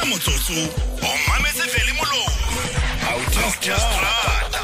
motsotso o mametse fele molong just rata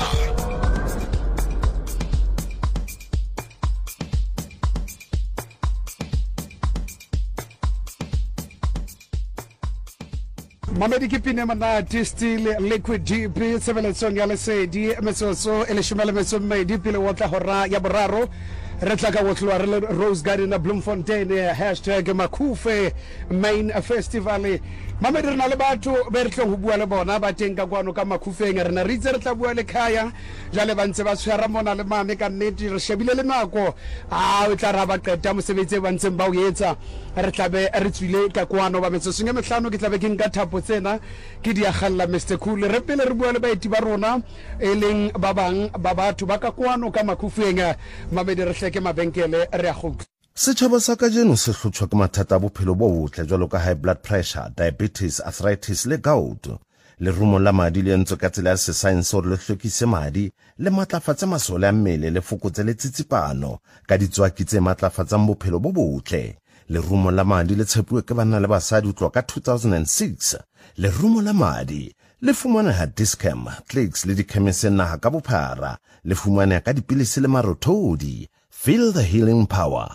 Mamedi kipine manati still liquid GP sebeletsong ya lesedi mesoso ele shumele mesomedi pile wotla hora ya boraro re tla ka wotlwa re Rose Garden na Bloemfontein #Makufe main festival. Mamedi re na le batho be re tlo go bua le bona ba teng ka kwano ka Makufeng re na re itse re tla bua le khaya jale ba ntse ba tshwara mona le mame ka nnete re shebile le nako o tla ra ba qeta mosebetsi ba ntseng ba o yetsa re tla be re tswile ka kwano ba metso senge mehlano ke tla be ke nka thapo tsena ke dia galla Mr Cool re pele re bua le baeti ba rona e leng ba bang ba batho ba ka kwano ka Makufeng Mamedi re hleke mabenkele re a go Setjhaba sa kajeno se hlotshwa ke mathata a bophelo bo botle jwalo ka high blood pressure, diabetes, arthritis le gout. Lerumo la madi le entse ka tsela ya science hore le hlwekise madi le matlafatse masole a mmele le fokotse le tsitsipano ka ditswaki tse matlafatsang bophelo bo botle. Lerumo la madi le tshepuwe ke banna le basadi ho tloha ka 2006. Lerumo la madi le fumaneha Dischem, Clicks le dikhemiseng naha ka bophara. Le fumaneha ka dipilisi le marothodi. Feel the healing power.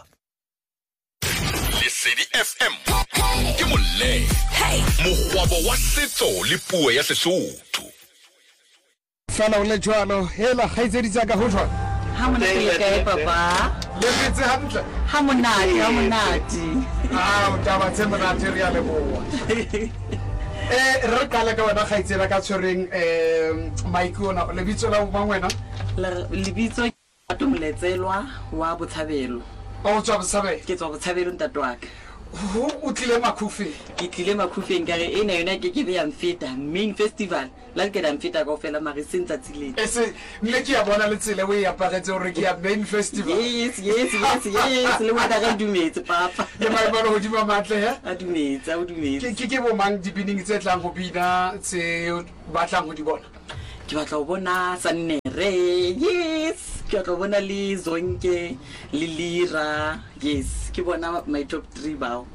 Lesedi FM ke molle mogwabo wa setso le puo ya Sesotho fela o le jwalo hela khaitsedi tsa ka ho jwa ha monate le kae papa le fetse hantle ha monate o taba tse monate re ya le boa re kala ka wena khaitsela ka tshwereng maikona le bitso la bo ngwena le bitso a tumletselwa wa Botshabelo o tswa Botshabelo ke tswa Botshabelo ntatwaka o tlile Makufe ke tlile Makufe nkare ena yona ke be ya mfeta main festival la ke da mfeta ka ofela mare sentsa tsileng ese nne ke ya bona le tsele o e aparetse hore ke ya main festival yes le wa da dumetse papa ke mai bona ho dima matle a dumetse ke bo mang dibining tse tlang go bina tse batlang go di bona ke batla go bona Sannere yes ke batla go bona le Zonke le Lira yes ke bona my top 3 bao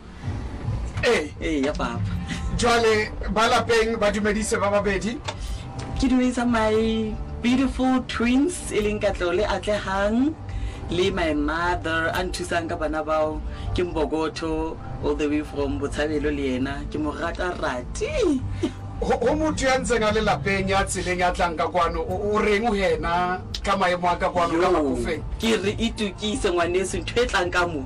ya papa jwale ba lapeng ba dumedise ba babedi ke dumedisa my beautiful twins eleng Katlo le Atlehang le my mother anthusang ka bana bao ke Mbogotho all the way from Botshabelo le yena ke mo rata rati ho motho ya ntseng a le lapeng ya tseleng ya tlang ka kwano o reng ho yena ka maemo a ka kwano ka Makufeng ke re itukise ngwaneso ntho e tlang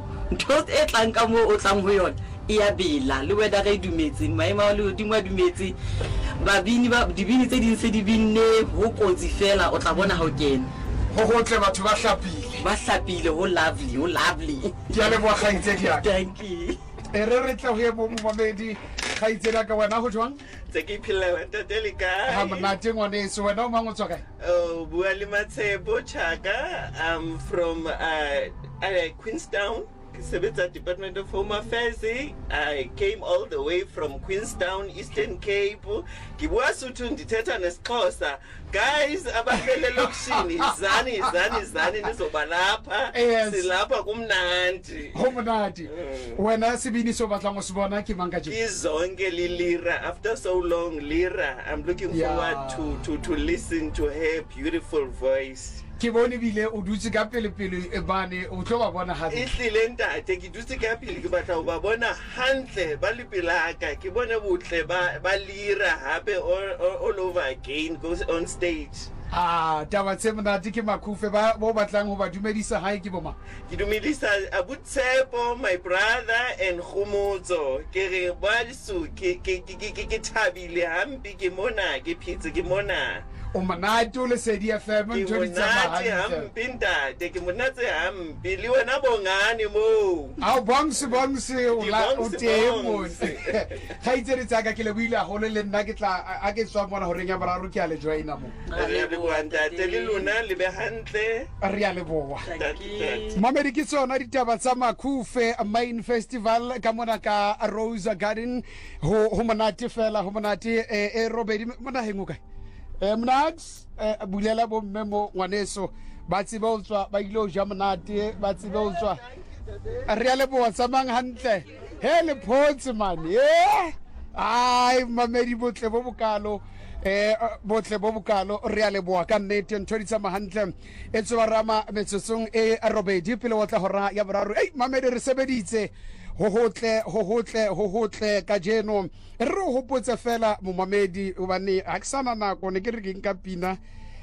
ka mo o tlang ho yona e ya bela le weda ga idumetse maemo a le dimwa dumetse babini ba dibini tse ding se di binne ho kotsi fela o tla bona ha o kena ho hotle batho ba hlapile ho lovely ke a le boa khaitse dia thank you re tla ho ye mo Mamedi khaitsela ka wena ho jwang tse ke phela ntatele ka ha monate ngwaneso wena o mang o tswa kae bua le Matshebo Chaka I'm from Queenstown Sebetsa Department of Home Affairs. I came all the way from Queenstown, Eastern Cape. Ke bua Sotho ndithetha neSxhosa. Guys, abafele lokishini izani nizoba lapha. Silapha kumnandi. Kumnandi. Wena sibini so batla ngo sibona ke manga je. Izonke Lira after so long Lira. I'm looking forward to listen to her beautiful voice. Ke bone bile o dutse ka pele e bane o tlo ba bona ha e tlile ntate ke dutse ka pele ke batla ba bona hantle ba le pelaka ke bone botle ba Lira hape all over again goes on stage taba tse monate ke Makufe ba bo batlang ho ba dumedisa hae ke boma ke dumedisa Abutshepo my brother and Khomotso ke re ba disu ke thabile hampi ke mona ke phitse ke mona o monate o Lesedi FM ntho di tsamaya hampi ntate ke monate hampi le wena bongane mo a bongse o la o temo ga itse re tsaka ke le buile a gole le nna ke tla a ke tswa bona hore nya bararo ke a le joina mo re bua ntate le lona le be hantle re a le boa Mamedi ke tsona ditaba tsa Makufe main festival ka mona ka Rose Garden ho monate fela ho monate Robedi mona hengo kae mnat bulela bo mmemo ngwaneso ba tsebe o tswa ba ile o ja monate ba tsebe o tswa re a le bo tsamang hantle he le photse man ai mamedi botle bo bokalo botle bo bokalo re a leboa ka nnete ntho di tsama hantle e tsoba rama metsotsong e robedi pele wa tla hora ya boraro mamedi re sebeditse ho hotle ka jeno re hopotse fela mo mamedi o bane a tsana nako ne ke re ke nka pina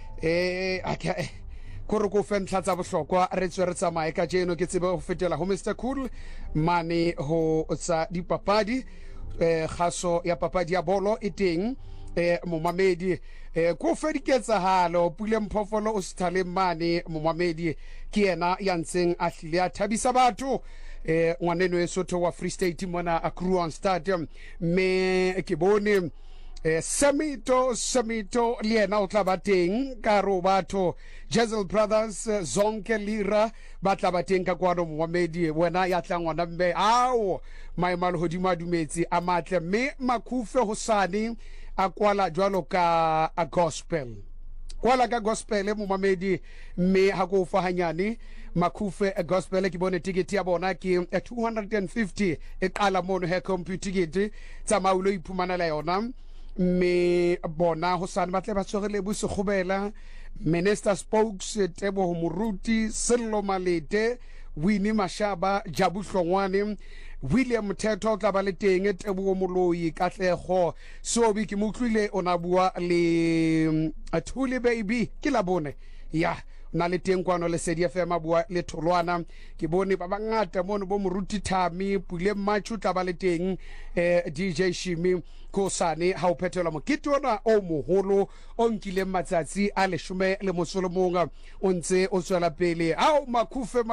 kore ko fentla tsa bohlokwa re tswe re tsamaye ka jeno ke tsebe go fetela ho Mr Cool mane ho tsa dipapadi khaso ya papadi ya bolo e teng momamedi ko fediketsahalo pule mphofolo o sithale mane momamedi ke yena ya ntseng a hlile a thabisa batho ngwaneno e sotho wa Free State mona a Kruon Stadium me ke bone Samito le yena o tla ba teng ka ro batho Jezel Brothers Zonke Lira ba tla ba teng ka kwano momamedi wena ya tla ngwana mme ao maemalo hodima dumetse a matle me makufe hosane a kwala jwalo ka a gospel kwala ka gospel momamedi me ha go fa hanyane makufe a gospel ke bone ticket ya bona ke 250 e qala mono he computer ticket tsa maulo iphumana la yona me bona hosane ba tle ba tshogele bo segobela minister spokes Tebo Muruti Sello Malete Winnie Mashaba Jabu Hlongwane William Teto tla ba le teng Tebo Moloi Katlego so bi ke motlwile ona bua le Thuli baby ke la bone ya na le teng kwano le Sedi FM bua le Tholwana ke bone ba bangata mono bo Muruti Thami Pule Machu tla ba le teng DJ Shimi Kosane ha o phethelwa mokete ona o moholo o nkile matsatsi a le 11 o ntse o tswela pele au makufe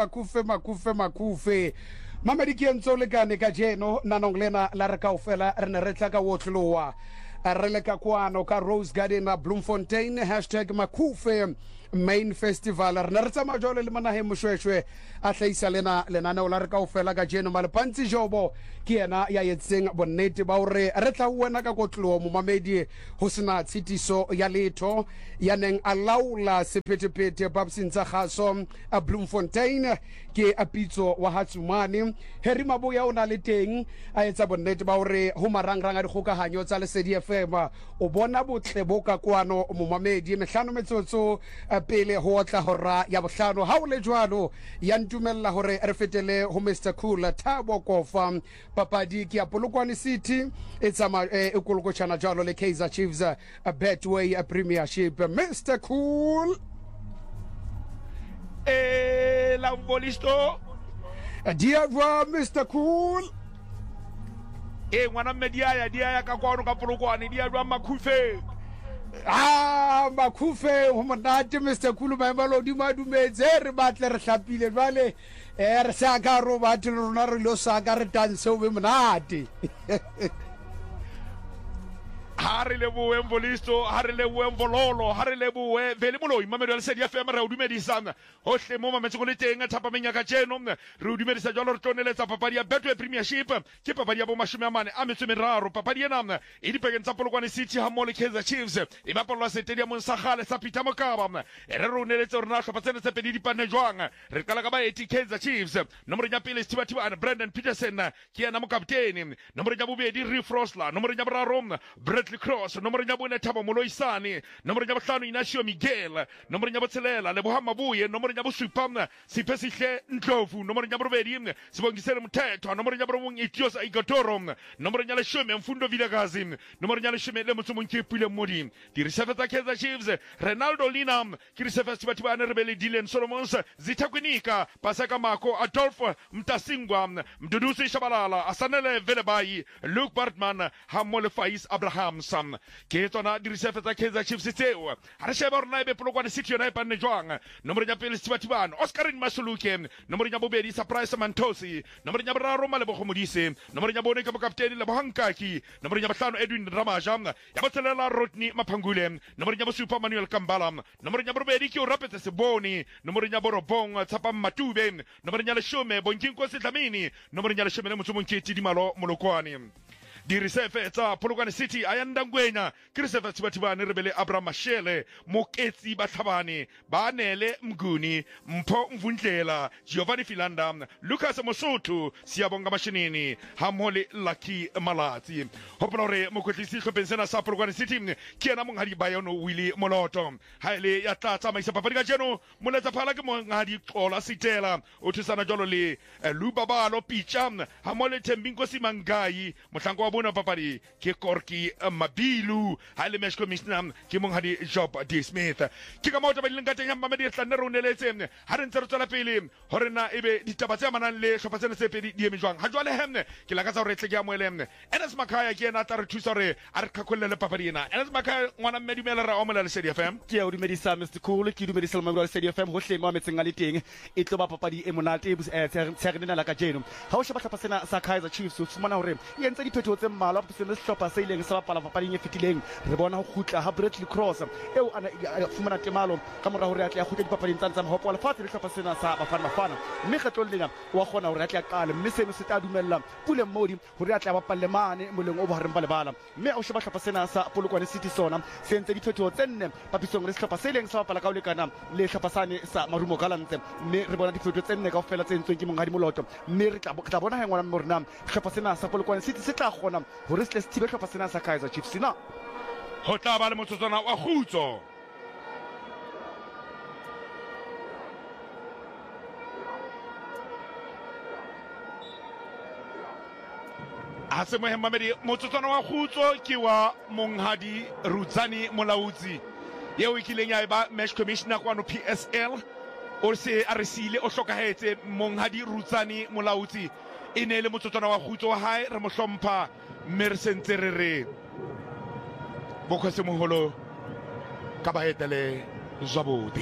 mamedi ke ntse le kane ka jeno nanong lena la re kaofela re ne re tla ka wotloloa re le ka kwano ka Rose Garden na Bloemfontein #makufe main festival re ne re tsama jole le manahe moshweshwe a hlaisa lena lenane o la re kaofela ka jeno malepantsi jobo ke yena ya yetseng bonnete ba hore re tla wena ka kotlo mo mamedi ho sena tshitiso ya letho ya neng alaula sephetepete babsing tsa gaso a Bloemfontein ke a pitso wa Hatsumane Heri Maboya o na le teng a etsa bonnete ba hore ho marangrang a dikgokahanyo tsa Lesedi FM o bona botle bo ka kwano mo mamedi mehlano metsotso pele ho tla hora ya bohlano ha o le jwalo ya ntumella hore re fetele ho Mr Cool Thabo Kofa papadi ke Polokwane City etsama ekoloko chana jalo le Kaizer Chiefs a Betway a Premiership Mr Cool la volisto dia va Mr Cool ngwana media dia ka kwano ka Polokwane dia ba makufe makufe ho monate Mr Cool maemalo di madumetse re batle re hlapile jwale re sa ka ro batho rona re lo sa ka re tanse o be monate Harry Lebuwe Mbolisto, Harry Lebuwe Mbololo, Harry Lebuwe Velimolo, Mamedo Lesedi FM re udumedisana. Hohle mo mametso le teng thapa menya ka jeno. Re udumedisa jalo re toneletsa papadi ya Betway Premiership, ke papadi ya bo 40 a metso meraro. Papadi ena e dipegeng tsa Polokwane City ha mo le Kaizer Chiefs. E bapalwa stadium sa Gale sa Peter Mokaba. E re roneletsa rona hlopa tsena tse pedi dipane jwang. Re kala ka ba Kaizer Chiefs. Nomoro ya pele Stibatibana Brandon Peterson ke yana mo kapteni. Nomoro ya bobedi Reef Rosler, nomoro ya boraro Cross, nomoro ya bone Thabo Moloisane, nomoro ya bohlano Inacio Miguel, nomoro ya botshelela Leboha Mabuye, nomoro ya bosupa Sipesihle Ndlovu, nomoro ya borobedi Sibongisele Mthetho, nomoro ya borobong Itiosa Igatoro, nomoro ya leshome Mfundo Vilagazi, nomoro ya leshome le Motsomonke Pule Modi. Di reserve tsa Kaizer Chiefs, Ronaldo Linam, ki reserve Stibatibana Rebele Dylan Solomons, Zitakwinika, Paseka Mako, Adolfo Mtasingwa, Mdudusi Shabalala, Asanele Velebai, Luke Bartman, Hamole Faiz Abraham Sam ke tsona di reserve tsa Kaizer Chiefs tseo ha re sheba rona be Polokwane City yona e panne jwang nomoro ya pele Stibatibana Oscarin Masuluke nomoro ya bobedi Surprise Mantosi nomoro ya boraro Malebogo Modise nomoro ya bone ka bokapteni Lebohankaki nomoro ya bohlano Edwin Ramaja ya botselela Rodney Maphangule nomoro ya bosupa Manuel Kambala nomoro ya bobedi ke o Rapete Seboni nomoro ya borobong Tsapa Matube nomoro ya leshome Bonkinko Sedlamini nomoro ya leshome le Motsomonketi Dimalo Molokwane di reserve tsa Polokwane City a yanda ngwenya ke reserve Thibathibane re bele Abraham Mashele Moketsi Batlhabane ba Nele Mguni Mpho Mvundlela Giovanni Filanda Lucas Mosotho Siyabonga Mashinini Hamhole Lucky Malatsi hopola hore mokwetlisi hlopheng sena sa Polokwane City ke yena monghadi Bayono Willie Moloto ha ile ya tla tsamaisa papadi ka jeno moletsa phala ke monghadi Xola Sitela o thusana jalo le Lubabalo Picha hamole Thembinkosi Mangai mohlanko wa bona papadi ke Korki Mabilu ha ile match commissioner ke monghadi Job D Smith ke ka motho ba dileng ka teng ya Mamedi Hlane re oneletse ha re ntse re tswela pele hore na ebe ditaba tse amanang le hlopha tsena tse pedi di eme jwang ha jwale hemne ke la ka tsa hore tle ke ya moelemme Enes Makaya ke ena tla re thusa hore a re khakollele papadi ena Enes Makaya ngwana mmedumela ra omola le City FM ke o dumedisa Mr Cool ke dumedisa le City FM ho hleng wa metseng a le teng e tlo ba papadi e monate tsherenena la ka jeno ha o sheba hlopha sena sa Kaizer Chiefs o fumana hore e entse diphetho tse mmalwa ho sena sehlopha se ileng sa bapala papading e fetileng re bona ho khutla ha Bradley Cross eo ana fumana temalo ka mora hore a tla khutla dipapading tsa mahopo le fatshe le hlopha sena sa Bafana mme kgetlong lena wa khona hore a tla qala mme seno se tla dumella Pule Modi hore a tla bapalle mane moleng o bohareng ba lebala mme o sheba hlopha sena sa Polokwane City sona se entse diphetho tse nne papisong le sehlopha se ileng sa bapala ka o lekana le hlopha sane sa Marumo Gallants mme re bona diphetho tse nne kaofela tse entsweng ke monghadi Moloto mme re tla bona ha ngwana morena hlopha sena sa Polokwane City se tla kgona hore se thibe hlopha sena sa Kaizer Chiefs na ho tla ba le motsotswana wa khutso a se mohem Mamedi motsotswana wa khutso ke wa monghadi Rudzani Molautsi yeo e kileng ya ba match commissioner kwano PSL o se a resile o hlokahetse monghadi Rudzani Molautsi e ne le motsotswana wa khutso wa hae re mo hlompha mme re sentse re re bokgose moholo ka baetele zwabodi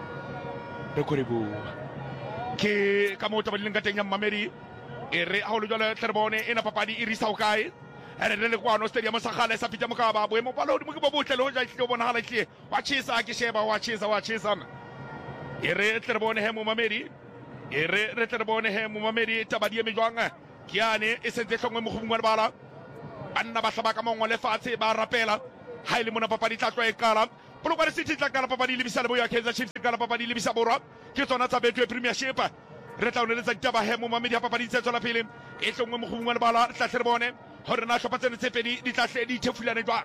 re kore bua ke ka motho ba dileng ka teng ya Mamedi e re ha o le jwale Tlerbone ena papadi e risa o kae ere le kwano stadium sa Khale sa Peter Mokaba boemo ba lo di mo ke bo botle le ho ja hle bona hala hle wa chisa ke sheba wa chisa e re Tlerbone he mo Mamedi e re Tlerbone he mo Mamedi tabadi me jwang ke yane e sentse hlongwe mo khubungwa bala banna ba hlaba ka mongwe le fatshe ba rapela ha ile mona papadi tla tlo e kala Polokwane City tla kala papadi le bisa le boya Kaizer Chiefs kala papadi le bisa borwa ke tsona tsa Betway Premiership re tla uneletsa ditaba he mo Mamedi ya papadi tse tswela pele e hlongwe mo khubungwa bala tla Tlerbone hore na hlopha tsena tse pedi di tla hle di thefulane jwa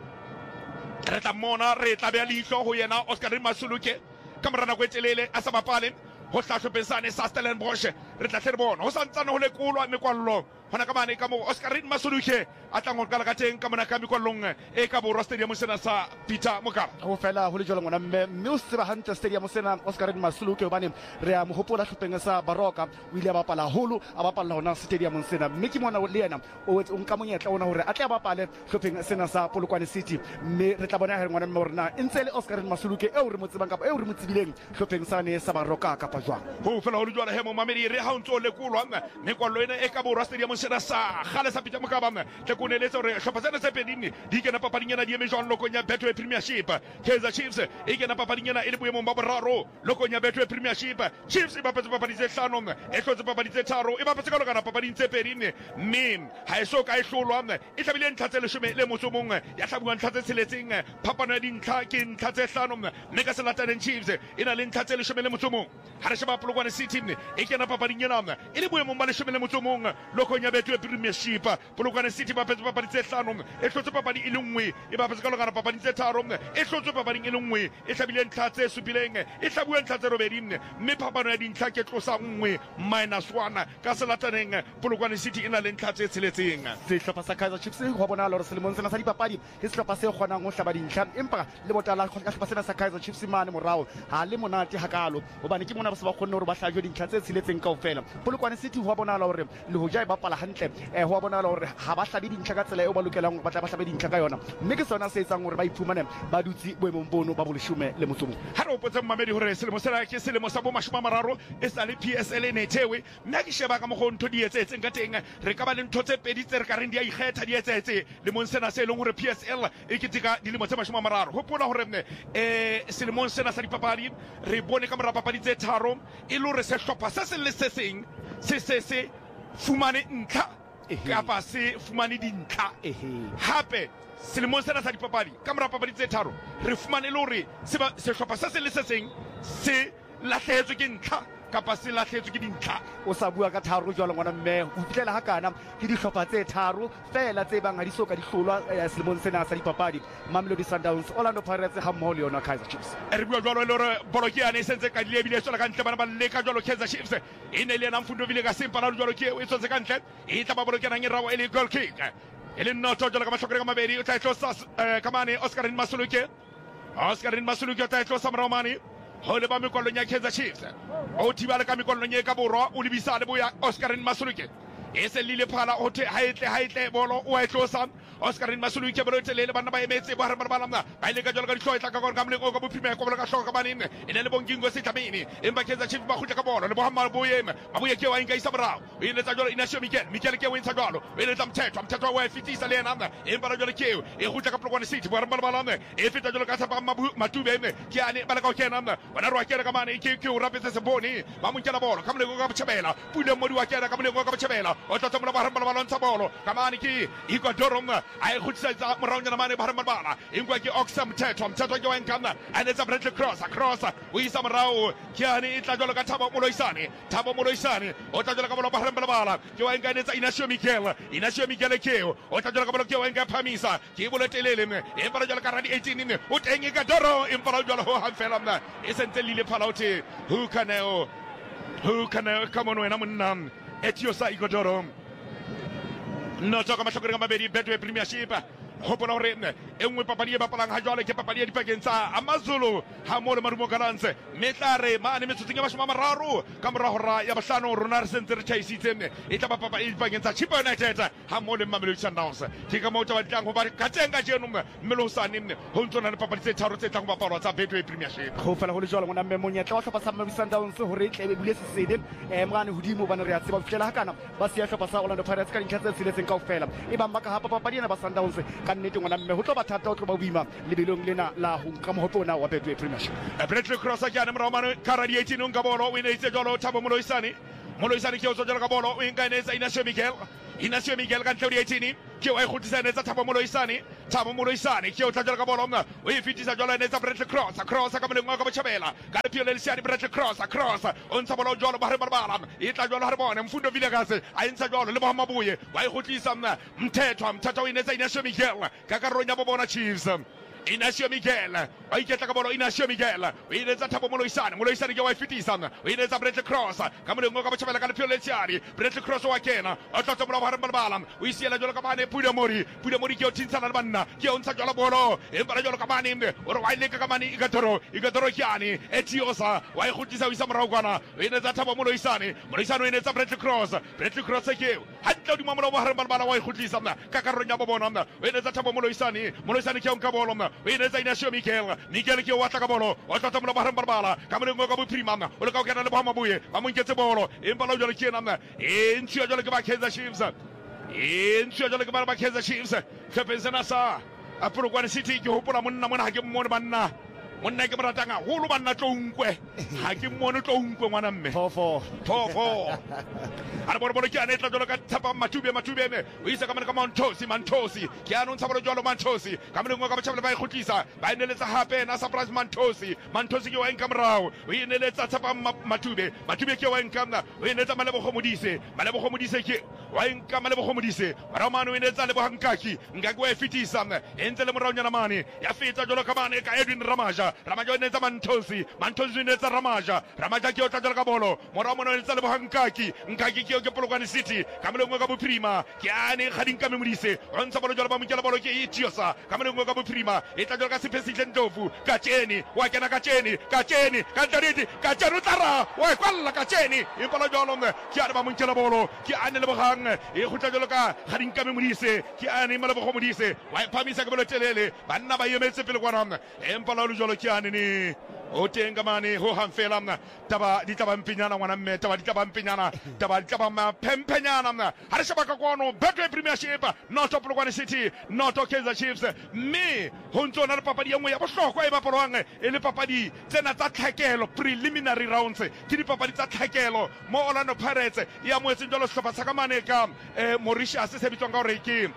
re tla mona re tla be leihlo ho yena Oscar Masuluke ka morana go etelele a sa bapale ho hlahlopesane sa Stellenbosch re tla Tlerbone ho santsane ho lekolwa mekwallo hona ka mane ka mo Oscar Masuluke a tla ngokala ka teng ka mona ka mekwallong e ka bo stadium sena sa Peter Mokaba ho fela ho le jolo ngwana mme o se ba hantle stadium sena Oscar Masuluke hobane re a mo hopola hlopeng sa Baroka o ile a bapala holo a bapala hona stadium sena mme ke mona le yena o nka monyetla ona hore a tla bapale hlopeng sena sa Polokwane City mme re tla bona ha ngwana mme rena ntse le Oscar Masuluke eo re mo tsebang kapa eo re mo tsibileng hlopeng sane sa Baroka kapa jwang ho fela ho le jolo he mo Mamedi re ha o ntso lekolwa mekwallo ena e ka bo stadium sena sa Khale sa Peter Mokaba tle ko neletsa hore hlopha tsena tse peding di kena papading ena di eme jwang lokong ya Betway Premiership Kaizer Chiefs e kena papading ena e le boemong ba boraro lokong ya Betway Premiership Chiefs e bapetse papadi tse hlano e hlotse papadi tse tharo e bapetse ka lokana papading tse peding mme ha e so ka e hlolwa e tlabile ntlha tse 10 le motso mongwe ya hlabuwa ntlha tse tsheletseng phapano ya dintlha ke ntlha tse hlano mme ka Selataneng Chiefs e na le ntlha tse 10 le motso mongwe ha re sheba Polokwane City e kena papading ena e le boemong ba 10 le motso mongwe lokong ya Betway Premiership Polokwane City bapetse papadi tse hlano e hlotse papadi e le nngwe e bapetse ka lokana papadi tse tharo e hlotse papading e le nngwe e hlabile ntlha tse supileng e hlabuwa ntlha tse robedi mme phapano ya dintlha ke tlosa nngwe -1 ka Selataneng Polokwane City ena le ntlha tse tsheletseng sehlopha sa Kaizer Chiefs ho bona hore selemong sena sa dipapadi ke sehlopha se kgonang ho hlaba dintlha empa le botala ka sehlopha sena sa Kaizer Chiefs mane morao ha le monate hakalo hobane ke mona ba se ba kgonne hore ba hlajwe dintlha tse tsheletseng kaofela Polokwane City ho bona hore le ho ja e bapala hantle ho bona hore ha ba hlabe dintlha ka tsela eo ba lokelang ba tla ba hlabe dintlha ka yona mme ke sona se etsang hore ba iphumane ba dutse boemong bono ba boleshome le motsomo ha re opotse Mamedi hore selemo sena ke selemo sa bo 30 e sa le PSL ne thewe nna ke sheba ka mogo ntho di etsetseng ka teng re ka ba le ntho tse pedi tse re ka reng di a ikgetha di etsetse le mon sena se leng hore PSL e ketika dilemo tse 30 hopola hore selemong sena sa dipapadi re bone ka mora papadi tse tharo e le hore se hlopha se se le se seng se fumane ntlha kapa se fumane dintlha hape selemong sena sa dipapadi ka mora papadi tse tharo re fumane le hore sehlopha se se le se seng se lahlehetswe ke ntlha kapa se lahlehetswe ke dintlha o sa bua ka tharo jwalo ngwana mme o fitlela ha kana ke dihlopha tse tharo fela tse bang ha di soka di hlolwa selemong sena sa dipapadi Mamelodi Sundowns Orlando Pirates ha mmoho le yona Kaizer Chiefs re bua jwalo le hore bolo ke yane sentse ka dile bile sola ka ntle bana ba leka jwalo Kaizer Chiefs e ne le yena Mfundo bile ka sempa la jwalo ke e tsotse ka ntle e tla ba bolo ke nang e rawo e le goal kick e le notho jwalo ka mahlokore ka mabedi o tla tlosa kamane Oscarin Masuluke o tla tlosa Mramani ho le ba mekolong ya Kaizer Chiefs o thibala ka mekolong e ka borwa o lebisa le boya Oscarin Masuluke e se lile phala o the haitle bolo o a tlosa Oscarin Masuluke bolo telele bana ba emetse ba harama balamna ba ile ka jolo ka dihloe tla ka ka mle go ka bophime ko bolo ka hloka ba nne e ne le bongingo se tlamini empa Kaizer Chiefs ba khutla ka bolo le bo hamma boyema ba boye ke wa inga isa brao o ile tsa jolo Inacio Mikel ke wentsa jolo o ile tsa mthetho wa fitisa le nana empa jolo ke e khutla ka Polokwane City bo harama balamna e fita jolo ka tsapa Matube ene ke ane bana ka kena nna bona ro akela ka mane ke o rapetse se boni ba mo nkela bolo ka mle go ka botshebela pule modi wa kela ka mle go ka botshebela o tla tsamula ba harama balontsha bolo ka mane ke ikodorom ai khutsa moraunya mane ba harama bala ingwa ke Oxam mthetho ke wa nkana ane tsa Bradley cross o isa morao ke ane e tla jolo ka Thabo Moloisane o tla jolo ka bolo ba harama bala ke wa nkane tsa Inacio Mikel ke o tla jolo ka bolo ke wa nka phamisa ke bolo telele e para jolo ka radi 18 o tenge ka doro e para jolo ho hanfela mna e sentse lile phalauti who can come on wena monna etiosa igodoro no toka mahlokore ka mabedi Betway Premiership hopola hore e nngwe papadi e bapalang ha jwale ke papadi ya dipakeng tsa AmaZulu ha mo le Marumo Gallants metlare mane metsotseng ya 30 ka mora hora ya bohlano rona re sentse re thaisitse e tla ba papadi dipakeng tsa Chippa United ha mo le Mamelodi Sundowns ke ka mo tla batlang ho ba ka tsenga jeno Mmelosane ho ntsona le papadi tse tharo tse tlang ho bapalwa tsa Betway Premiership go fela ho le jwalo ngwana mme monyetla wa hlopha sa Mamelodi Sundowns hore tle be bule sesede mane hodimo bana re a tseba fitlela ha kana ba se ya hlopha sa Orlando Pirates ka dintlha tse tsiletseng kaofela e bang ba ka hapa papadi ena ba Sundowns ka nnete ngwana mme ho tlo ba thata o tlo ba boima lebelong lena la ho nka mohopo ona wa Betway Premiership Bradley Cross ke ana morao ka radi 18 nka bolo o ine itse jolo Thabo Moloisane ke o tsojela ka bolo o inga inetsa Inacio Mikel ka ntle 18 ke wa khutisa inetsa Thabo Moloisane ke o tsojela ka bolo mna o e fitisa jolo inetsa Bradley Cross ka moleng wa ka botjhabela ka le piole le siani Bradley Cross o ntsha bolo jolo ba re bala e tla jolo ha re bona Mfundo Vilakazi a ntsha jolo le Bohama Buye wa e khutlisa mna mthetho o inetsa Inacio Mikel ka karonya bo bona Chiefs Inacio Mikel wa iketla ka bolo Inacio Mikel o inetsa Thabo Moloisane ke wa fitisa o inetsa Bradley Cross ka moleng wa ka botjhabela ka le piole le siani Bradley Cross wa kena o tla tsamula ba re bala o isiela jolo ka bane Pule Mori ke o tintsa le banna ke o ntsha jolo bolo e bara jolo ka bane o re wa ileka ka mane igatoro ke yani etiosa wa e khutisa o isa morao kwana o inetsa Thabo Moloisane o inetsa Bradley Cross ke hantle di mamolo ba re bala wa e khutlisa mna ka karonya bo bona mna o inetsa Thabo Moloisane ke o nka bolo mna o inetsa Inacio Mikel ke o watla ka bolo o tla tsamula ba re bala ka moleng ka bophirima mna o le ka o kena le Bohama Buye ba mo nketse bolo e mpa la jolo ke ena mna e ntshia jolo ke ba Kaizer Chiefs hlopeng sena sa Polokwane City ke hopola monna ha ke mmone banna monna ke moratanga holo banna tlonkwe ha ke mmone tlonkwe ngwana mme fofo ara bolo ke ane tla jolo ka Thapa Matube ene o isa ka mane ka Mantosi ke ano ntsha bolo jolo Mantosi ka mane ngo ka botjhabela ba ikhutlisa ba ineletsa hape na surprise Mantosi ke wa enka morao o ineletsa Thapa Matube ke wa enka mna o ineletsa Malebo Khomodise ke wa enka Malebo Khomodise ra mane o ineletsa Lebo Hankaki ngake wa fitisa mna entle le morao nyana mane ya fita jolo ka mane ka Edwin Ramaja o inetsa Mantosi o inetsa Ramaja ke o tla jolo ka bolo morao mone o inetsa Lebo Hankaki ke Polokwane City ka moleng ka bophirima ke ane Khadinka Memodise o ntsha bolo jolo ba mokela bolo ke Etiosa ka moleng ka bophirima e tla jolo ka Siphesihle Ndlovu ka Tjeni wa kena ka Tjeni ka Ntariti ka Tjeni tara wa kwalla ka Tjeni e bolo jolo ke ane ba mokela bolo ke ane le bohang e khutla jolo ka Khadinka Memodise ke ane Malebo Khomodise wa phamisa ka bolo telele banna ba yemetse pele kwana empa la jolo ke ane ni o teng ka mane ho hang fela taba di taba mpinyana ngwana mme taba di taba mpinyana taba di taba mapempenyana ha re sheba ka kwano Betway Premiership not of Polokwane City not of Kaizer Chiefs me ho ntso na re papadi ya nngwe ya bohlokwa e bapalwang e le papadi tsena tsa tlhakelo preliminary rounds ke di papadi tsa tlhakelo mo Orlando Pirates ya moetseng jalo sehlopha sa ka mane ka Mauritius se bitswang ka hore ke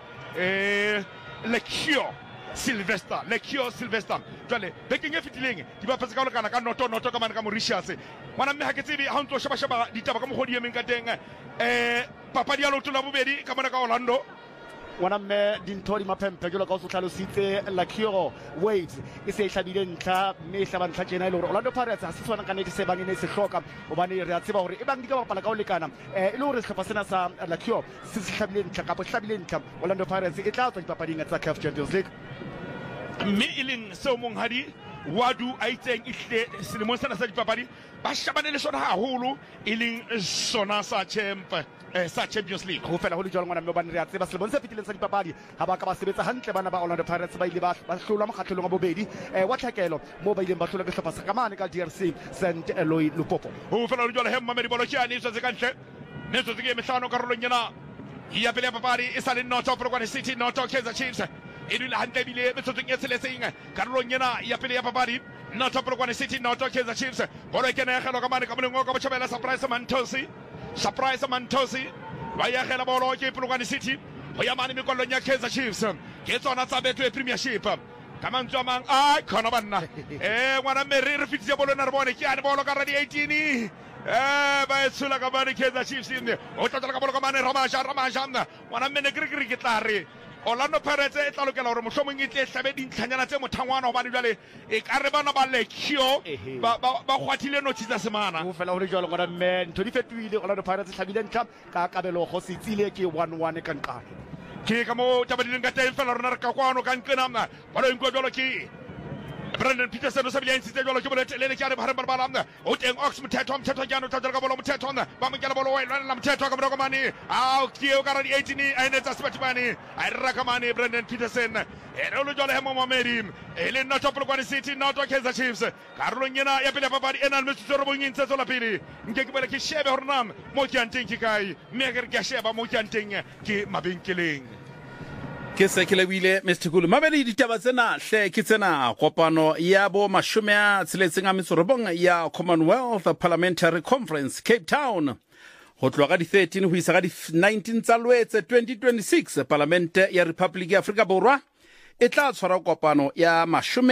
Lecchio Sylvester jwale bekeng e fetileng di bapetse ka lekana ka noto ka mane ka Mauritius ngwana mme ha ke tsebe ha ntso sheba ditaba ka mogodi emeng ka teng papadi ya loto la bobedi ka mane ka Orlando ngwana mme dintho di maphempe jalo ka o tlhalositse Lecchio Wade e se hlabile ntlha mme hlaba ntlha tjena ile hore Orlando Pirates ha se tswana ka nete se bang ne se hloka hobane re a tseba hore e bang di ka bapala ka o lekana e le hore sehlopha sena sa Lecchio se hlabile ntlha ka hlabile ntlha Orlando Pirates e tla tswa dipapading tsa CAF Champions League mme ileng seo monghadi wadu a itseng ihle selemong sena sa dipapadi ba shabane le sona haholo ileng sona sa Champions League ho fela ho le jwalo ngwana mme ba ne re a tseba selemong se fetileng sa dipapadi ha ba ka ba sebetsa hantle bana ba Orlando Pirates ba ile ba hlola mokgatlelong a bobedi wa tlhakelo mo ba ileng ba hlola ke hlopha sa kamane ka DRC St Eloi Lupopo ho fela ho le jwalo he Mamedi Bolokiane itse se kantle ne tso ke mehlano karolong yana ya pele ya papadi e sa le not of Polokwane City not of Kaizer Chiefs e dula hantle bile metsotsong e tsheletseng karolong yana ya pele ya papadi not of Polokwane City not of Kaizer Chiefs bolo e kena ya gelo ka mane ka moleng ka botjhabela Surprise Mantosi ba ya gela bolo ke Polokwane City ho ya mane mekollong ya Kaizer Chiefs ke tsona tsa Betway Premiership ka mantswe a mang a khona banna ngwana mme re fitse bolo na re bone ke a bolo ka radi 18 ba tsula ka mane Kaizer Chiefs o tla ka bolo ka mane Ramasha ngwana mme ne ke tla re Orlando Pirates e tla lokela hore mohlomong e tle hlabe dintlhanyana tse mothangwana hobane jwale e ka re bana ba Lecchio ba kgwathile nothi tsa semana ho fela ho le jwalo ngwana mme ntho di fetohile Orlando Pirates hlabile ntlha ka kabelo go se tsile ke 1-1 ka nqane ke ka mo tabadileng ka teng fela rona re ka kwano ka nqena ba lo inkwa jwalo ke Brendan Peterson o sabile ntse jwalo ke bolo telele ke a re ba bala o teng Ox Mthetho ke ano tla ka bolo Mthetho ba mo kela bolo wa la Mthetho ka bolo ka mane a o ke o ka ra di 18 a ene tsa sebatmane a re ka mane Brendan Peterson e re lo jwalo he mo Mamedi e le not of Polokwane City not of Kaizer Chiefs karolong yana ya pele papadi ena le tsoro bongeng tsa tsola pele nke ke bele ke shebe hore nam mo ke anteng ke kai me ke sheba mo ke anteng ke mabenkeleng ke se ke lebile Mr. Kulu Mamedi ditaba tsena hle ke tsena kopano ya bo 69 ya Commonwealth Parliamentary Conference Cape Town ho tloga di 13 ho isa ga di 19 tsa Lwetse 2026 Parlamente ya Republic ya Afrika Borwa e tla tshwara kopano ya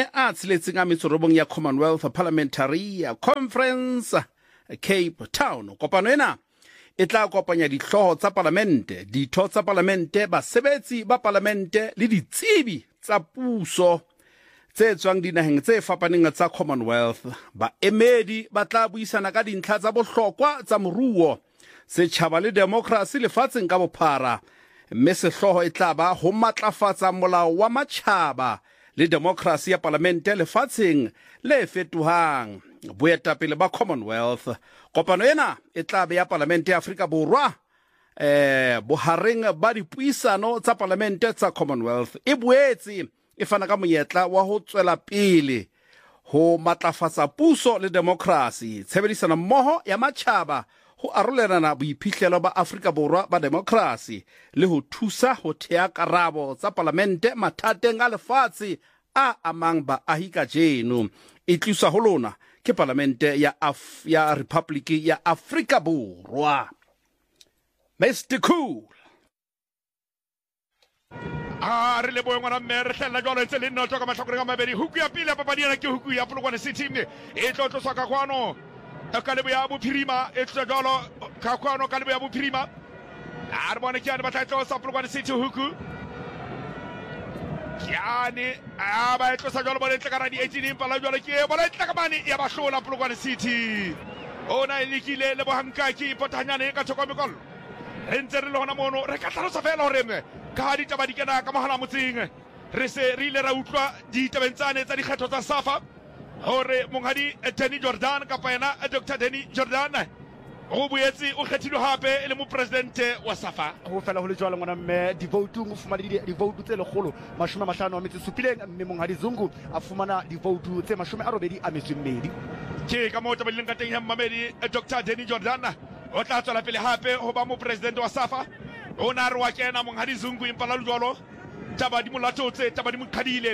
69 ya Commonwealth Parliamentary Conference Cape Town kopano ena e tla kopanya ditlhoho tsa parlamente ditho tsa parlamente basebetsi ba parlamente le ditsebi tsa puso tse tswang dinaheng tse fapaneng tsa Commonwealth ba emedi ba tla buisana ka dintlha tsa bohlokwa tsa moruo setjhaba le democracy lefatsheng ka bophara mme sehloho e tla ba ho matlafatsa molao wa matjhaba le democracy ya parlamente lefatsheng le fetohang boetapele ba Commonwealth kopano ena e tla be ya parlamente ya Afrika Borwa bohareng ba dipuisano tsa parlamente tsa Commonwealth e boetse e fana ka monyetla wa ho tswela pele ho matlafatsa puso le democracy tshebedisano mmoho ya matjhaba ho arolelana boiphihlelo ba Afrika Borwa ba democracy le ho thusa ho thea karabo tsa parlamente mathateng a lefatshe a amang baahi kajeno e tliswa ho lona ke parlamente ya Republic ya Afrika Borwa Mr. Cool re le boe ngwana mme re hlella jwalo ntse le nna tloka mahlakoreng a mabedi huku ya pele ya papadi ena ke huku ya Polokwane City e tlo tloswa ka kwano ka lebo ya bophirima e tlo jwalo ka kwano ka lebo ya bophirima a re bone ke ane ba tla tlosa Polokwane City huku Kiani ba tlosa jwalo bole tle ka ra di 18 pala jwalo ke bole tle ka mane ya ba hlola Polokwane City ona ilikile le bohankaki potanyane ka thokomekolo re ntse re le hona mono re ka tlhalosa fela hore ka di taba di kena ka mohala motseng re se re ile ra utlwa ditabentsane tsa dikgetho tsa SAFA hore monghadi Danny Jordan ka paena Dr. Danny Jordan go boetse o kgethilwe hape le mopresidente wa SAFA go fela go le jwalo ngwana mme divoutung o fumana divoutu tse legolo 57 mme monghadi Zungu a fumana divoutu tse 82. ke ka mo tabaleng ka teng ya mmamedi Dr. Danny Jordan o tla tswela pele hape ho ba mopresidente wa SAFA o na re wa kena monghadi Zungu impala le jwalo taba di molatotse taba di mokhadile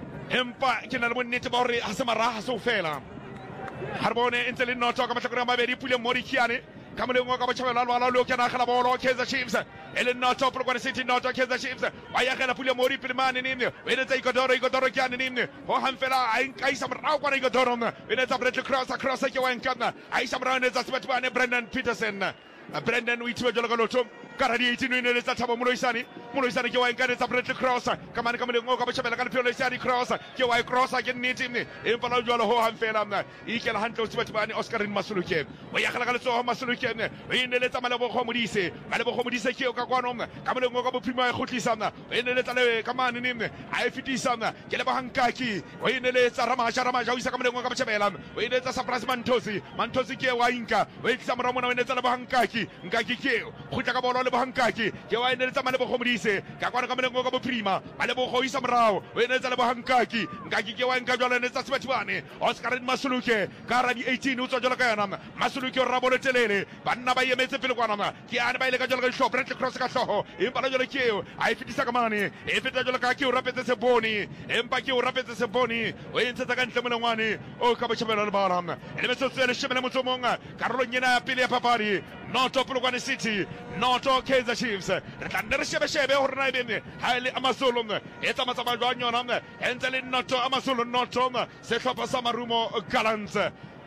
empa ke na le bonnete ba hore ha se maraha se o fela ha re bone ntse le notho ka mahlakore a mabedi Pule Morikiane ka moleng ka botjhabela lwala le o kena gela bolo Kaizer Chiefs ele notho Polokwane City notho Kaizer Chiefs wa ya gela Pule Mori Pilmane nini o etsa Igodoro kiane nini ho hamfela a inkaisa mrao kwa Igodoro o etsa Brett cross ke wa nkana a isa mrao ne tsa sebatbane Brendan Peterson Brendan o ithiwe jalo ka lotho ka radi 18 o inele tsa Thabo Moloisane ke wa nkane tsa Brett cross ka mane ka moleng ka botjhabela ka lephelo le cross ke wa cross ke nnete empa la jalo ho hamfela ikela hantle o sebatbane Oscarin Masuluke o ya gela ka letsoho Masuluke o inele tsa malebo khomodise ke o ka kwano ka moleng ka bophima e kgutlisana o inele tsa le ka mane nne a e fitisana ke le bahankaki o inele tsa Ramasha o isa ka moleng ka botjhabela o inele tsa Surprise Mantosi ke wa inka o itsa mora mona o inele tsa le bahankaki nkaki ke go tla ka bolo le bahankaki ke wa inele tsa malebo khomodise ka kwano ka moleng ka bophima ba le bo go isa morao o inele tsa le bahankaki nkaki ke wa inka jwale ne tsa sebatbane Oscarin Masuluke ka radi 18 o tswa jwalo ka yana Masuluke o rabolo telele banna ba yemetse pele kwana ke ane ba ile ka jwalo ka shop Brett cross ka hloho empa la jwalo ke a e fitisa ka mane e feta jwalo ka ke o rapetse seboni empa ke o rapetse seboni o entse ka ntle molengwane o ka botjhabela le bala ele metsotso ya leshome le motsomong karolong ena ya pele ya papadi noto Polokwane City noto Kaizer Chiefs re tla nne re shebe hore na ebene ha ile Amazulu e tsamaya jwang yona entse le noto Amazulu noto sehlopha sa Marumo Gallants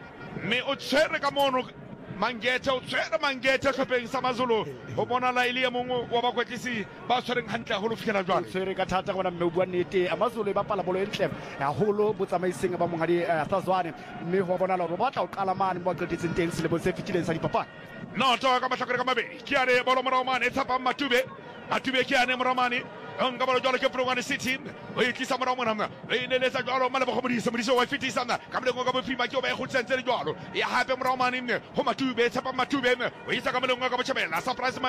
me o tshwere ka mono Mangete o tshwere Mangete hlopheng sa Mazulu ho bona la ile mongwe wa bakwetlisi ba tshwereng hantle haholo fikela jwale tshwere ka thata gona mme o bua nnete Amazulu ba pala bolo entle haholo botsamaiseng ba monghadi Thazwane mme ho bona hore ba tla o qala mane mo qetetseng teng se le bo se fitileng sa dipapadi noto ka mahlakore ka mabedi ke ane bolo morao mane e tshapa Matube ke ane morao mane nga bolo jwalo ke Polokwane City o itlisa morao mona o ineletsa jwalo malebo khomodisa wa fitisana ka moleng ka bophima ke o ba e khutsentse le jwalo ya hape morao mane ho Matube tshapa Matube o isa ka moleng ka botjhabela Surprise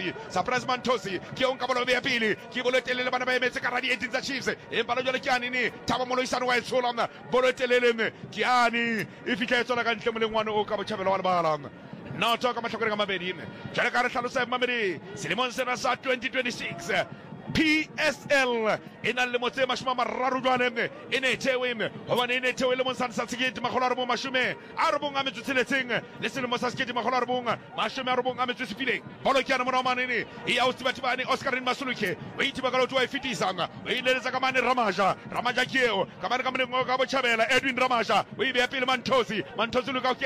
Mantosi ke o nka bolo ya pele ke bolo telele bana ba emetse ka radi 18 tsa Chiefs empa lo jwalo ke ane ni Thabo Moloisane wa etshola bolo telele ke ane e fitla etsola ka ntle molengwane o ka botjhabela wa le bala noto ka mahlakore ka mabedi jale ka re hlalosa mamedi selemong sena sa 2026 PSL ina le motse mashuma mararo jwane ene thewe hobane ene thewe le monsa sa tsikete makgolo a re bo mashume a re bonga metso tseletseng le selemo sa tsikete makgolo a re bonga mashume a re bonga metso sepileng bolo ke ana mona manene e ya ustibatibane Oscarin Masuluke o itiba ka lotho wa fitisanga o ileletsa ka mane Ramasha kieo ka mane ka mane ka botjhabela Edwin Ramasha o ibe ya pele Mantosi le ka